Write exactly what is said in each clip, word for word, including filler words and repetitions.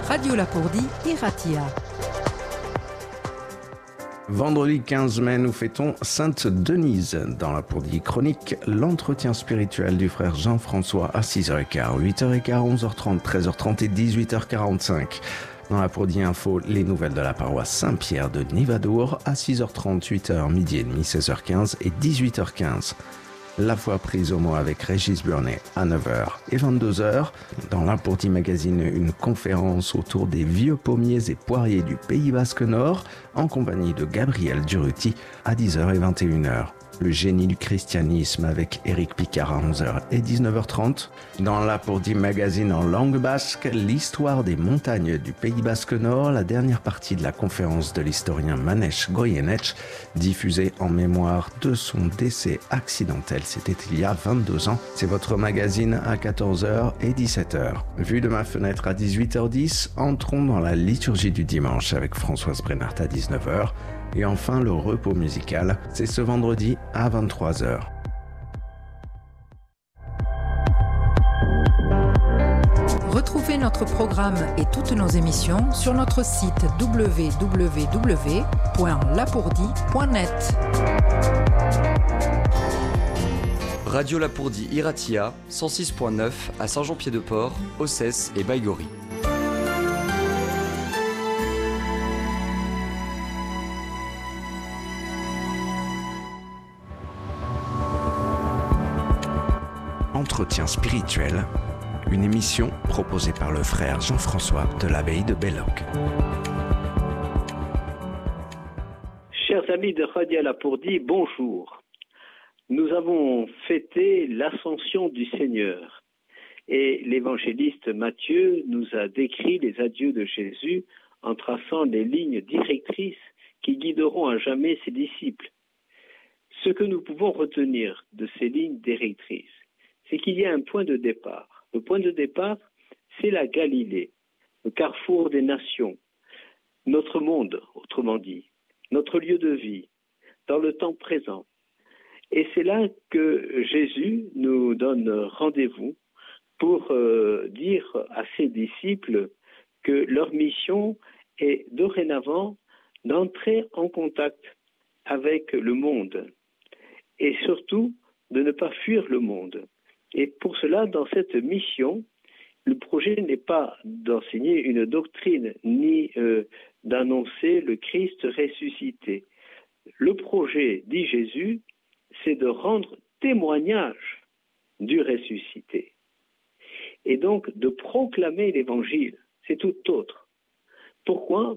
Radio Lapourdie, Iratia. Vendredi quinze mai, nous fêtons Sainte Denise. Dans Lapourdie Chronique, l'entretien spirituel du frère Jean-François à six heures quinze, huit heures quinze, onze heures trente, treize heures trente et dix-huit heures quarante-cinq. Dans Lapourdie Info, les nouvelles de la paroisse Saint-Pierre de Nivadour à six heures trente, huit heures, midi et demi, seize heures quinze et dix-huit heures quinze. La foi prise au mot avec Régis Burnet à neuf heures et vingt-deux heures. Dans Lapourdie Magazine, une conférence autour des vieux pommiers et poiriers du Pays Basque Nord en compagnie de Gabriel Duruti à dix heures et vingt et une heures. Le génie du christianisme avec Éric Picard à onze heures et dix-neuf heures trente. Dans Lapourdie Magazine en langue basque, l'histoire des montagnes du Pays Basque Nord, la dernière partie de la conférence de l'historien Manèche Goyeneche, diffusée en mémoire de son décès accidentel. C'était il y a vingt-deux ans. C'est votre magazine à quatorze heures et dix-sept heures. Vue de ma fenêtre à dix-huit heures dix, entrons dans la liturgie du dimanche avec Françoise Brennart à dix-neuf heures. Et enfin, le repos musical, c'est ce vendredi à vingt-trois heures. Retrouvez notre programme et toutes nos émissions sur notre site w w w point lapourdie point net. Radio Lapourdie Iratia, cent six point neuf à Saint-Jean-Pied-de-Port, Ossès et Baïgorry. Entretien spirituel, une émission proposée par le frère Jean-François de l'abbaye de Belloc. Chers amis de Radio Lapourdie, bonjour. Nous avons fêté l'ascension du Seigneur et l'évangéliste Matthieu nous a décrit les adieux de Jésus en traçant les lignes directrices qui guideront à jamais ses disciples. Ce que nous pouvons retenir de ces lignes directrices, c'est qu'il y a un point de départ. Le point de départ, c'est la Galilée, le carrefour des nations, notre monde, autrement dit, notre lieu de vie, dans le temps présent. Et c'est là que Jésus nous donne rendez-vous pour euh, dire à ses disciples que leur mission est dorénavant d'entrer en contact avec le monde et surtout de ne pas fuir le monde. Et pour cela, dans cette mission, le projet n'est pas d'enseigner une doctrine ni euh, d'annoncer le Christ ressuscité. Le projet, dit Jésus, c'est de rendre témoignage du ressuscité. Et donc de proclamer l'évangile, c'est tout autre. Pourquoi ?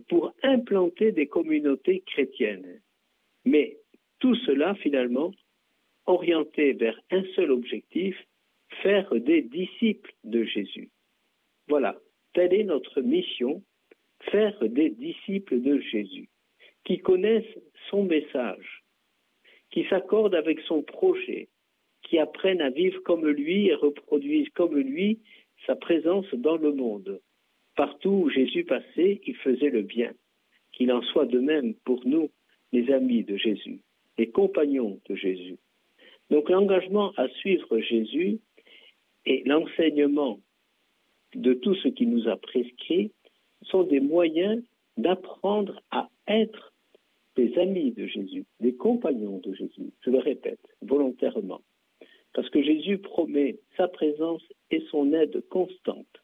Pour implanter des communautés chrétiennes. Mais tout cela, finalement, orienté vers un seul objectif, faire des disciples de Jésus. Voilà, telle est notre mission, faire des disciples de Jésus, qui connaissent son message, qui s'accordent avec son projet, qui apprennent à vivre comme lui et reproduisent comme lui sa présence dans le monde. Partout où Jésus passait, il faisait le bien. Qu'il en soit de même pour nous, les amis de Jésus, les compagnons de Jésus. Donc l'engagement à suivre Jésus et l'enseignement de tout ce qu'il nous a prescrit sont des moyens d'apprendre à être des amis de Jésus, des compagnons de Jésus. Je le répète, volontairement. Parce que Jésus promet sa présence et son aide constante.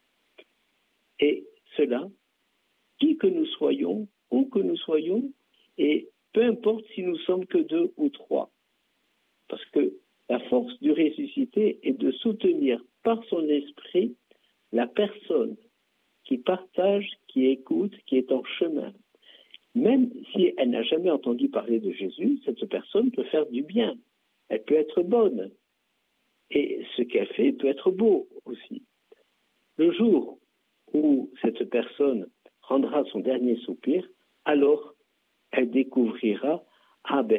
Et cela, qui que nous soyons, où que nous soyons, et peu importe si nous sommes que deux ou trois. Parce que la force du ressuscité est de soutenir par son esprit la personne qui partage, qui écoute, qui est en chemin. Même si elle n'a jamais entendu parler de Jésus, cette personne peut faire du bien. Elle peut être bonne. Et ce qu'elle fait peut être beau aussi. Le jour où cette personne rendra son dernier soupir, alors elle découvrira, ah ben,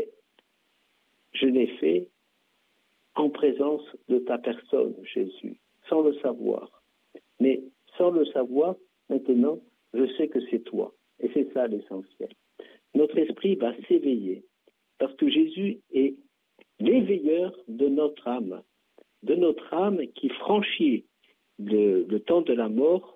je l'ai fait en présence de ta personne, Jésus, sans le savoir. Mais sans le savoir, maintenant, je sais que c'est toi. Et c'est ça l'essentiel. Notre esprit va s'éveiller, parce que Jésus est l'éveilleur de notre âme, de notre âme qui franchit le, le temps de la mort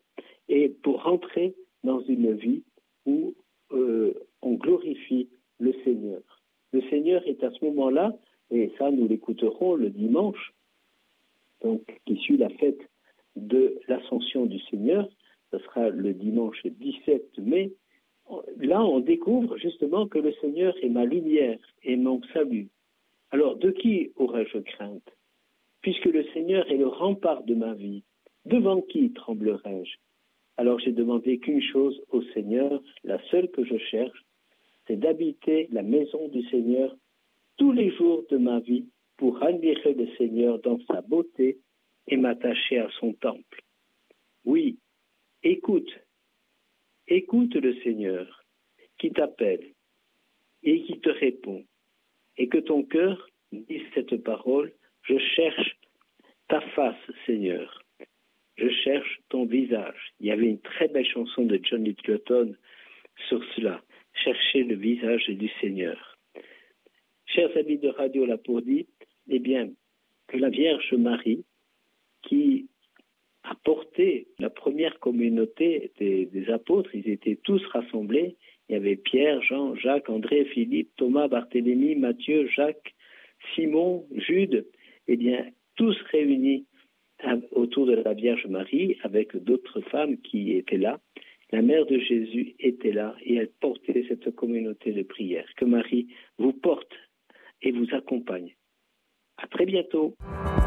et pour rentrer dans une vie où euh, on glorifie le Seigneur. Le Seigneur est à ce moment-là, et ça nous l'écouterons le dimanche, donc qui suit la fête de l'Ascension du Seigneur, ce sera le dimanche dix-sept mai. Là, on découvre justement que le Seigneur est ma lumière et mon salut. Alors, de qui aurais-je crainte? Puisque le Seigneur est le rempart de ma vie, devant qui tremblerais-je? Alors, j'ai demandé qu'une chose au Seigneur, la seule que je cherche, c'est d'habiter la maison du Seigneur tous les jours de ma vie pour admirer le Seigneur dans sa beauté et m'attacher à son temple. Oui, écoute, écoute le Seigneur qui t'appelle et qui te répond, et que ton cœur dise cette parole: je cherche ta face, Seigneur, je cherche ton visage. Il y avait une très belle chanson de John Littleton sur cela, chercher le visage du Seigneur. Chers amis de Radio Lapourdie, eh bien, que la Vierge Marie, qui a porté la première communauté des, des apôtres, ils étaient tous rassemblés, il y avait Pierre, Jean, Jacques, André, Philippe, Thomas, Barthélemy, Matthieu, Jacques, Simon, Jude, eh bien, tous réunis autour de la Vierge Marie, avec d'autres femmes qui étaient là. La mère de Jésus était là et elle portait cette communauté de prière. Que Marie vous porte et vous accompagne. À très bientôt.